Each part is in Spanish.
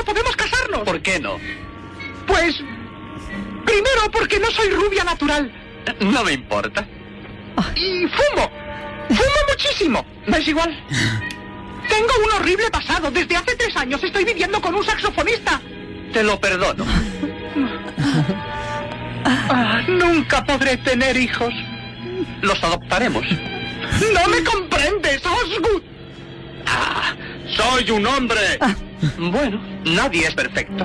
no podemos casarnos. ¿Por qué no? Pues... primero, porque no soy rubia natural. No me importa. Y fumo. Fumo muchísimo. ¿Me es igual? Tengo un horrible pasado. Desde hace 3 años estoy viviendo con un saxofonista. Te lo perdono. Nunca podré tener hijos. Los adoptaremos. ¡No me comprendes, Osgood! ¡Soy un hombre! Bueno, nadie es perfecto. Por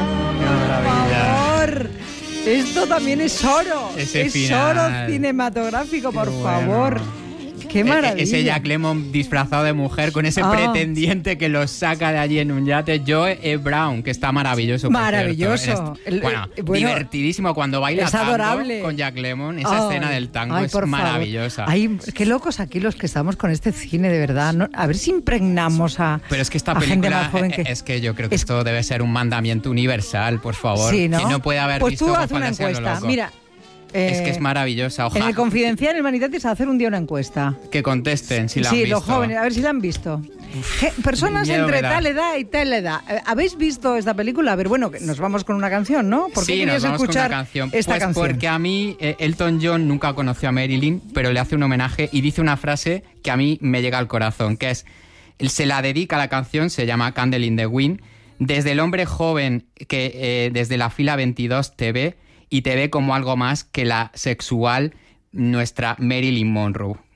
favor. Esto también es oro. Ese es final. oro cinematográfico, por Qué favor. bueno. Qué maravilla. Ese Jack Lemmon disfrazado de mujer con ese pretendiente que lo saca de allí en un yate. Joe E. Brown, que está maravilloso. por Maravilloso. cierto. Bueno, divertidísimo cuando baila es tango adorable. con Jack Lemmon. Esa escena del tango es maravillosa. Ay, qué locos aquí los que estamos con este cine, de verdad. ¿No? A ver si impregnamos a Pero es que esta gente película, más joven que... es que yo creo que esto debe ser un mandamiento universal, por favor. Sí, ¿no? Que no puede haber pues visto tú haz una González en lo encuesta. loco. Mira, es que es maravillosa. en el Confidencial, en el Manitatis, a hacer un día una encuesta. Que contesten si la han Sí, visto. los jóvenes, a ver si la han visto. Personas miedo entre me da. tal edad y tal edad. ¿Habéis visto esta película? A ver, bueno, nos vamos con una canción, ¿no? ¿Por qué Sí, querías nos vamos escuchar con una canción. esta Pues canción? porque a mí Elton John nunca conoció a Marilyn, pero le hace un homenaje y dice una frase que a mí me llega al corazón, que es, él se la dedica a la canción, se llama Candle in the Wind, desde el hombre joven que desde la fila 22 te ve y te ve como algo más que la sexual nuestra Marilyn Monroe.